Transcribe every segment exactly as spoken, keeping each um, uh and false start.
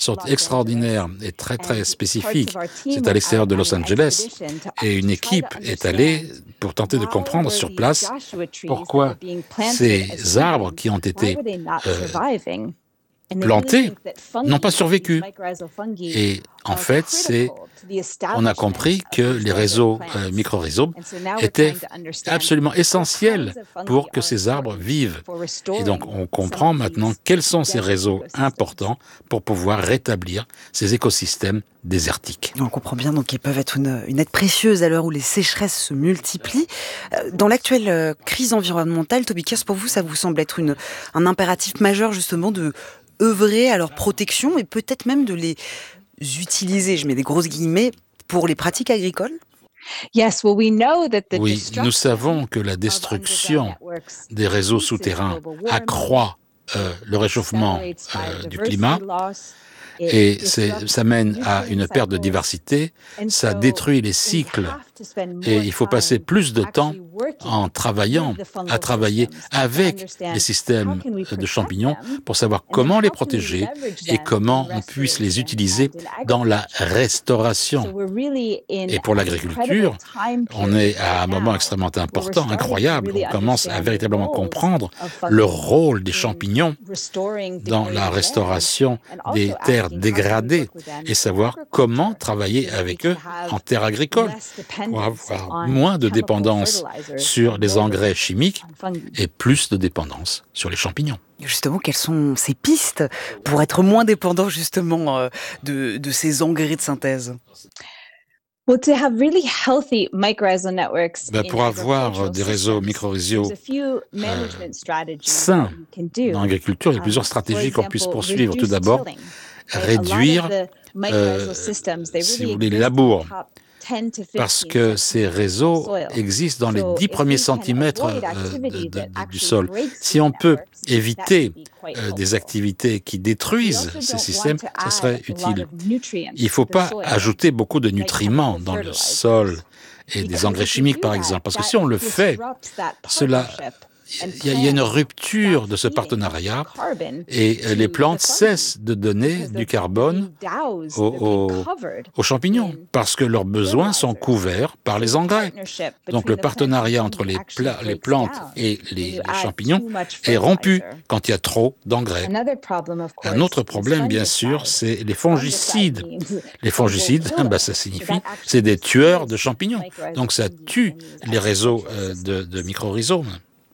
sont extraordinaires et très très spécifiques. C'est à l'extérieur de Los Angeles et une équipe est allée pour tenter de comprendre sur place pourquoi ces arbres qui ont été euh, plantés n'ont pas survécu. Et en fait, c'est, on a compris que les réseaux euh, mycorhizaux étaient absolument essentiels pour que ces arbres vivent. Et donc, on comprend maintenant quels sont ces réseaux importants pour pouvoir rétablir ces écosystèmes désertiques. On comprend bien donc qu'ils peuvent être une, une aide précieuse à l'heure où les sécheresses se multiplient. Dans l'actuelle crise environnementale, Toby Kears, pour vous, ça vous semble être une, un impératif majeur justement de œuvrer à leur protection et peut-être même de les utiliser, je mets des grosses guillemets, pour les pratiques agricoles? Oui, nous savons que la destruction des réseaux souterrains accroît euh, le réchauffement euh, du climat et ça mène à une perte de diversité, ça détruit les cycles et il faut passer plus de temps en travaillant, à travailler avec les systèmes de champignons pour savoir comment les protéger et comment on puisse les utiliser dans la restauration. Et pour l'agriculture, on est à un moment extrêmement important, incroyable. On commence à véritablement comprendre le rôle des champignons dans la restauration des terres dégradées et savoir comment travailler avec eux en terre agricole pour avoir moins de dépendance sur les engrais chimiques et plus de dépendance sur les champignons. Justement, quelles sont ces pistes pour être moins dépendant justement de, de ces engrais de synthèse? Ben, pour avoir des réseaux mycorhizaux euh, sains dans l'agriculture, il y a plusieurs stratégies qu'on puisse poursuivre. Tout d'abord, réduire, euh, si vous voulez, les labours. Parce que ces réseaux existent dans les dix premiers centimètres euh, de, de, du sol. Si on peut éviter euh, des activités qui détruisent ces systèmes, ça serait utile. Il ne faut pas ajouter beaucoup de nutriments dans le sol et des engrais chimiques, par exemple, parce que si on le fait, cela... Il y, a, il y a une rupture de ce partenariat et les plantes cessent de donner du carbone aux, aux, aux champignons parce que leurs besoins sont couverts par les engrais. Donc le partenariat entre les, pla- les plantes et les, les champignons est rompu quand il y a trop d'engrais. Un autre problème, bien sûr, c'est les fongicides. Les fongicides, bah, ça signifie c'est des tueurs de champignons. Donc ça tue les réseaux euh, de, de mycorhizomes.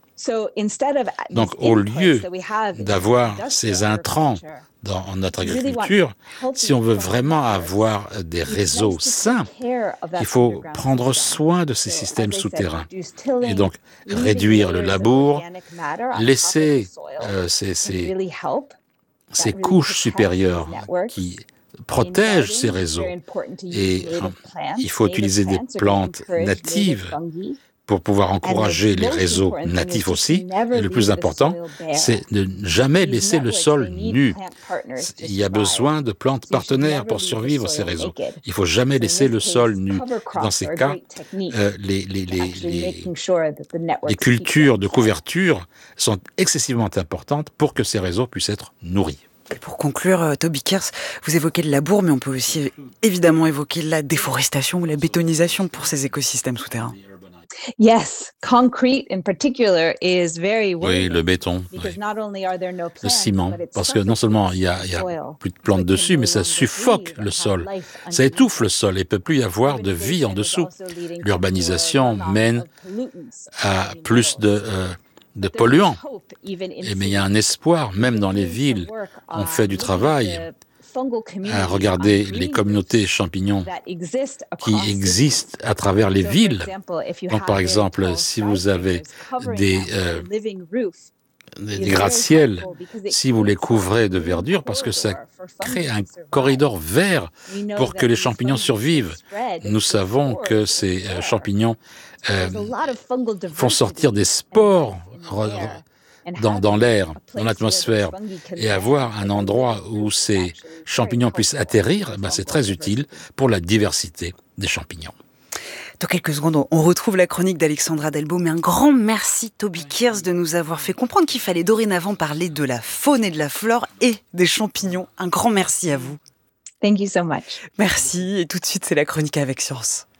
Donc, au lieu d'avoir ces intrants dans notre agriculture, si on veut vraiment avoir des réseaux sains, il faut prendre soin de ces systèmes souterrains. Et donc, réduire le labour, laisser euh, ces, ces, ces couches supérieures qui protègent ces réseaux. Et euh, il faut utiliser des plantes natives pour pouvoir encourager les réseaux natifs aussi. Et le plus important, c'est de ne jamais laisser le sol nu. Il y a besoin de plantes partenaires pour survivre ces réseaux. Il ne faut jamais laisser le sol nu. Dans ces cas, euh, les, les, les, les, les cultures de couverture sont excessivement importantes pour que ces réseaux puissent être nourris. Et pour conclure, Toby Kears, vous évoquez le labour, mais on peut aussi évidemment évoquer la déforestation ou la bétonisation pour ces écosystèmes souterrains. Yes, concrete in particular is very oui, le béton, oui. no le ciment, parce que non seulement il y a, il y a plus de plantes dessus, mais ça suffoque le sol, ça étouffe le sol et il ne peut plus y avoir de vie en dessous. L'urbanisation mène à plus de, euh, de polluants, et, mais il y a un espoir, même dans les villes, on fait du travail à regarder les communautés champignons qui existent à travers les villes. Donc, par exemple, si vous avez des, euh, des, des gratte-ciels, si vous les couvrez de verdure, parce que ça crée un corridor vert pour que les champignons survivent. Nous savons que ces euh, champignons euh, font sortir des spores Dans, dans l'air, dans l'atmosphère, et avoir un endroit où ces champignons puissent atterrir, ben c'est très utile pour la diversité des champignons. Dans quelques secondes, on retrouve la chronique d'Alexandra Delbo, mais un grand merci Toby Kears de nous avoir fait comprendre qu'il fallait dorénavant parler de la faune et de la flore et des champignons. Un grand merci à vous. Thank you so much. Merci, et tout de suite c'est la chronique avec Science.